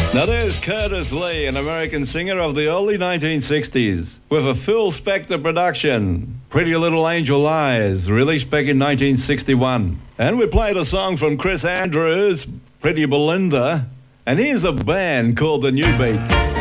Now there's Curtis Lee, an American singer of the early 1960s, with a Phil Spector production, Pretty Little Angel Eyes, released back in 1961. And we played a song from Chris Andrews, Pretty Belinda, and here's a band called the New Beats.